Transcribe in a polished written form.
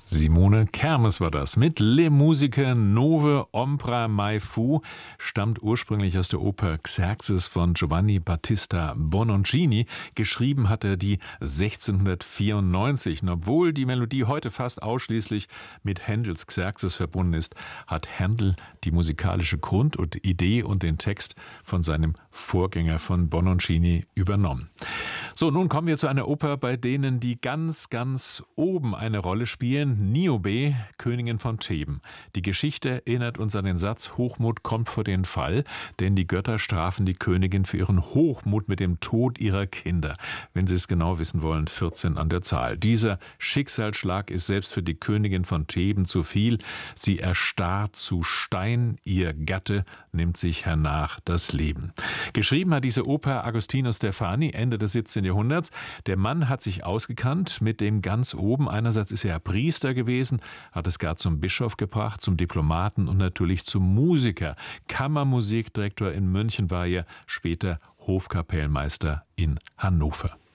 Simone Kermes war das mit Le Musiche Nove Ombra Mai Fu, stammt ursprünglich aus der Oper Xerxes von Giovanni Battista Bononcini. Geschrieben hat er die 1694. Und obwohl die Melodie heute fast ausschließlich mit Händels Xerxes verbunden ist, hat Händel die musikalische Grund- und Idee und den Text von seinem Vorgänger von Bononcini übernommen. So, nun kommen wir zu einer Oper, bei denen die ganz oben eine Rolle spielen. Niobe, Königin von Theben. Die Geschichte erinnert uns an den Satz, Hochmut kommt vor den Fall, denn die Götter strafen die Königin für ihren Hochmut mit dem Tod ihrer Kinder. Wenn Sie es genau wissen wollen, 14 an der Zahl. Dieser Schicksalsschlag ist selbst für die Königin von Theben zu viel. Sie erstarrt zu Stein, ihr Gatte nimmt sich hernach das Leben. Geschrieben hat diese Oper Agostino Steffani Ende des 17. Jahrhunderts. Der Mann hat sich ausgekannt mit dem ganz oben. Einerseits ist er Priester gewesen, hat es gar zum Bischof gebracht, zum Diplomaten und natürlich zum Musiker. Kammermusikdirektor in München war er, später Hofkapellmeister in Hannover.